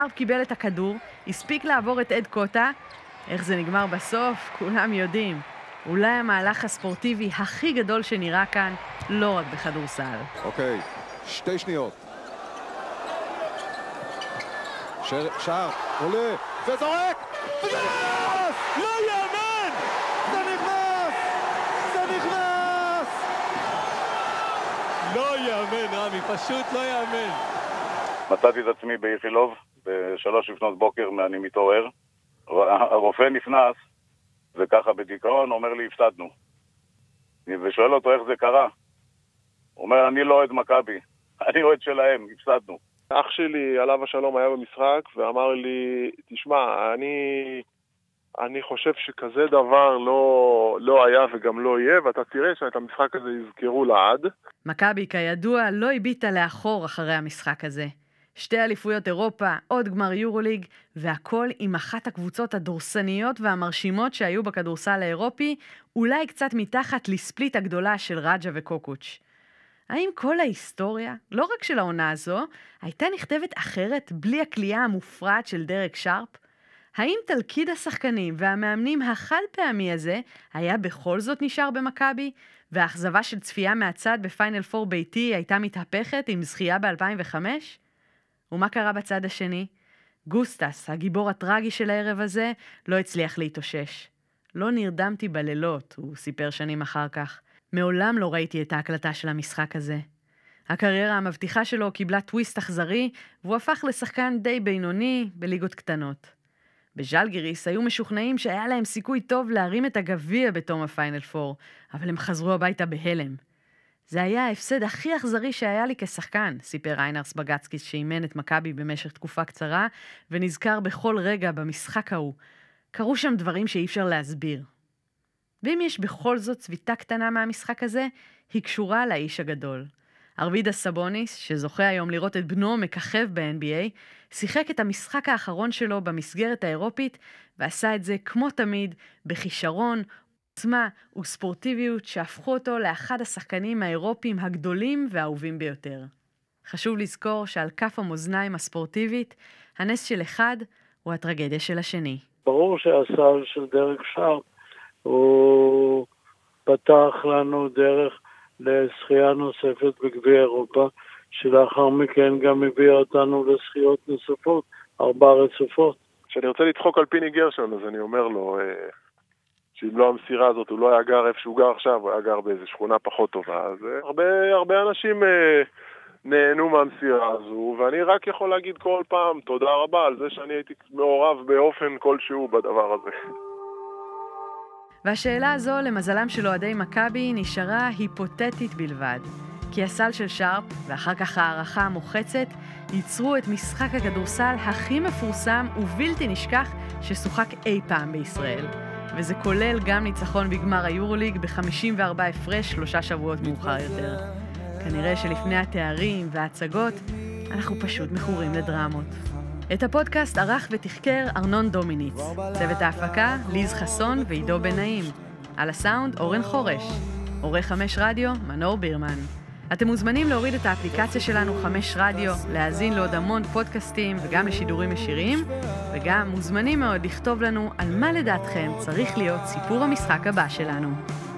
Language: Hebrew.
שרפ קיבל את הכדור, הספיק לעבור את עד קוטה. איך זה נגמר בסוף? כולם יודעים. אולי המהלך הספורטיבי הכי גדול שנראה כאן, לא רק בכדורסל. אוקיי, 2 שניות. שרפ, עולה, וזורק! וזה נכנס! לא יאמן! זה נכנס! זה נכנס! לא יאמן, רמי, פשוט לא יאמן. מצאתי את עצמי באיכילוב, ב3 לפנות בוקר, אני מתעורר. הרופא נכנס, וככה בדיכאון, אומר לי, הפסדנו. ושואל אותו איך זה קרה. הוא אומר, אני לא אוהד מכבי, אני אוהד שלהם, הפסדנו. אח שלי, עליו השלום, היה במשחק, ואמר לי, תשמע, אני חושב שכזה דבר לא היה וגם לא יהיה, ואתה תראה שאת המשחק הזה יזכרו לעד. מכבי, כידוע, לא הביטה לאחור אחרי המשחק הזה. 2 אליפויות אירופה, עוד גמר יורוליג, והכל עם אחת הקבוצות הדורסניות והמרשימות שהיו בכדורסל האירופי, אולי קצת מתחת לספליט הגדולה של רג'ה וקוקוץ'. האם כל ההיסטוריה, לא רק של העונה הזו, הייתה נכתבת אחרת בלי הקליעה המופרעת של דרק שרפ? האם תלכיד השחקנים והמאמנים החד פעמי הזה היה בכל זאת נשאר במכבי, והאכזבה של צפייה מהצד בפיינל 4 ביתי הייתה מתהפכת עם זכייה ב-2005? ומה קרה בצד השני? גוסטס, הגיבור הטרגי של הערב הזה, לא הצליח להתאושש. לא נרדמתי בלילות, הוא סיפר שנים אחר כך. מעולם לא ראיתי את ההקלטה של המשחק הזה. הקריירה המבטיחה שלו קיבלה טוויסט אכזרי, והוא הפך לשחקן די בינוני בליגות קטנות. בז'לגיריס היו משוכנעים שהיה להם סיכוי טוב להרים את הגביע בתום הפיינל 4, אבל הם חזרו הביתה בהלם. זה היה ההפסד הכי אכזרי שהיה לי כשחקן, סיפר איינרס בגצקיס שאימן את מכבי במשך תקופה קצרה, ונזכר בכל רגע במשחק ההוא. קרו שם דברים שאי אפשר להסביר. ואם יש בכל זאת צביטה קטנה מהמשחק הזה, היא קשורה לאיש הגדול. ארווידס סבוניס, שזוכה היום לראות את בנו מככב ב-NBA, שיחק את המשחק האחרון שלו במסגרת האירופית, ועשה את זה כמו תמיד, בכישרון, עוצמה וספורטיביות שהפכו אותו לאחד השחקנים האירופיים הגדולים והאהובים ביותר. חשוב לזכור שעל כף המאזניים הספורטיבית, הנס של אחד הוא הטרגדיה של השני. ברור שהסל של דרק שרפ הוא פתח לנו דרך לזכייה נוספת בגביע אירופה, שלאחר מכן גם הביא אותנו לזכיות נוספות, 4 רצופות. כשאני רוצה לצחוק על פיני גרשון, אז אני אומר לו שאם לא המסירה הזאת, הוא לא היה גר איפה שהוא גר עכשיו, הוא היה גר באיזו שכונה פחות טובה. אז הרבה אנשים נהנו מהמסירה הזו, ואני רק יכול להגיד כל פעם תודה רבה על זה שאני הייתי מעורב באופן כלשהו בדבר הזה. והשאלה הזו, למזלם של אוהדי מכבי, נשארה היפותטית בלבד. כי הסל של שרפ, ואחר כך הערכה המוחצת, ייצרו את משחק הכדורסל הכי מפורסם ובלתי נשכח ששוחק אי פעם בישראל. וזה כולל גם ניצחון בגמר היורוליג ב-54 הפרש 3 שבועות מאוחר יותר. כנראה שלפני התארים וההצגות, אנחנו פשוט מכורים לדרמות. את הפודקאסט ערך ותחקר ארנון דומיניץ. צוות ההפקה, ליז חסון ועידו בן נעים. על הסאונד, אורן חורש. עורך 5 רדיו, מנור בירמן. אתם מוזמנים להוריד את האפליקציה שלנו 5 רדיו, להאזין לעוד המון פודקאסטים וגם לשידורים ישירים, וגם מוזמנים מאוד לכתוב לנו על מה לדעתכם צריך להיות סיפור המשחק הבא שלנו.